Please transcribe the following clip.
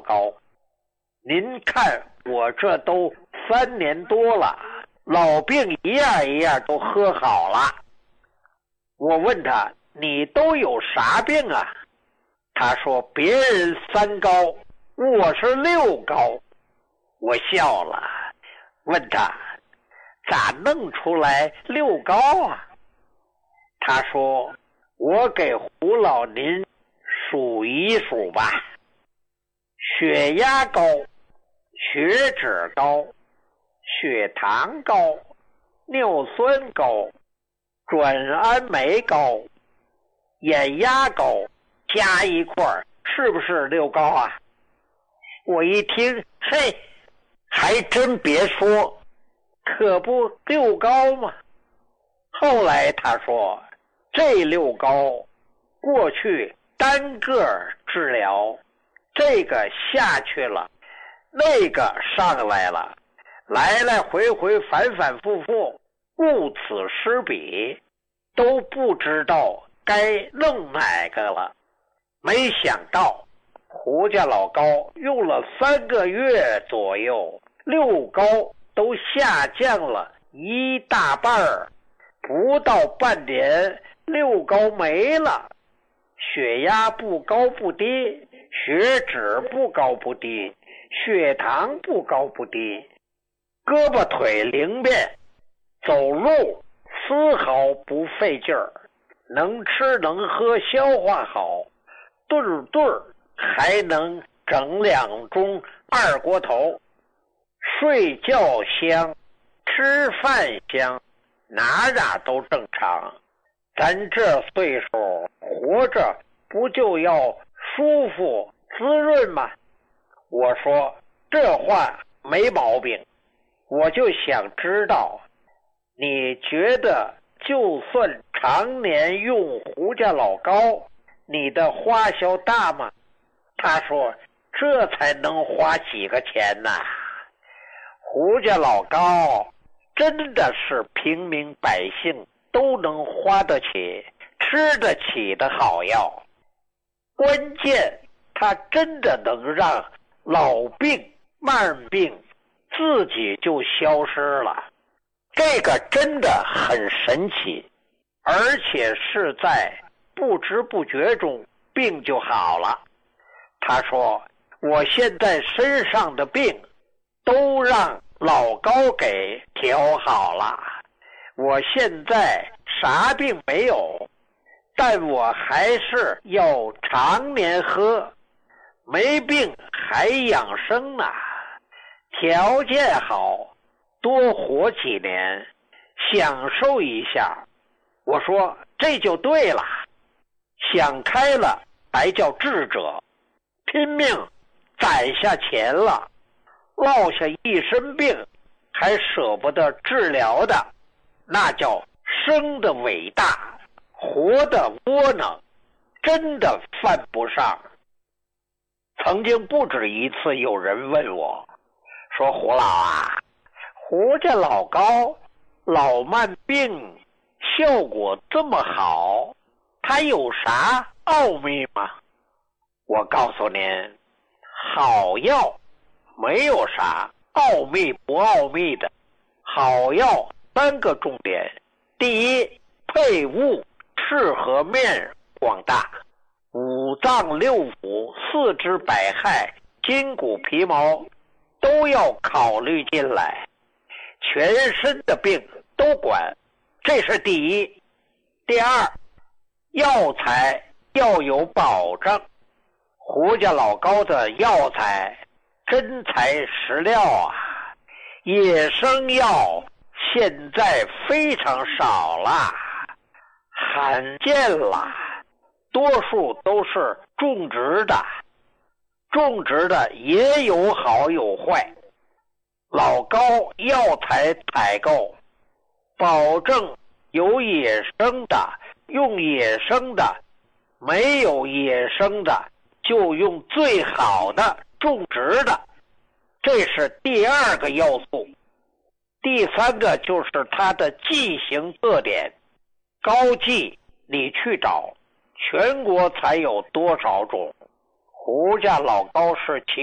高，您看我这都3年多了，老病一样一样都喝好了。我问他，你都有啥病啊？他说别人3高，我是6高。我笑了，问他咋弄出来6高啊？他说我给胡老您数一数吧，血压高，血脂高，血糖高，尿酸高，转氨酶高，眼压高，加一块是不是6高啊？我一听，嘿，还真别说，可不6高吗？后来他说这6高过去单个治疗，这个下去了，那个上来了，来来回回反反复复，顾此失彼，都不知道该弄哪个了。没想到胡家老高用了3个月左右，6高都下降了一大半儿，不到半年6高没了，血压不高不低，血脂不高不低，血糖不高不低，胳膊腿灵便，走路丝毫不费劲儿，能吃能喝，消化好，顿顿还能整2盅二锅头，睡觉香，吃饭香，哪都正常。咱这岁数活着不就要舒服滋润吗？我说这话没毛病，我就想知道，你觉得就算常年用胡家老高，你的花销大吗？他说这才能花几个钱呢。胡家老高真的是平民百姓都能花得起、吃得起的好药，关键它真的能让老病、慢病自己就消失了，这个真的很神奇，而且是在不知不觉中病就好了。他说我现在身上的病都让老高给调好了，我现在啥病没有，但我还是要常年喝，没病还养生呢，条件好，多活几年，享受一下。我说这就对了，想开了才叫智者，拼命攒下钱了，落下一身病还舍不得治疗的，那叫生的伟大，活的窝囊，真的犯不上。曾经不止一次有人问我说，胡老啊，胡家老高老慢病效果这么好，它有啥奥秘吗？我告诉您，好药没有啥奥秘不奥秘的，好药3个重点。第一，配伍适合面广大，五脏六腑、四肢百骸、筋骨皮毛都要考虑进来，全身的病都管，这是第一。第二，药材要有保障，胡家老高的药材真材实料啊，野生药现在非常少了，罕见了，多数都是种植的，种植的也有好有坏。老高药材采购，保证有野生的用野生的，没有野生的就用最好的种植的，这是第2个要素。第3个就是它的剂型特点，高剂你去找，全国才有多少种，胡家老高是其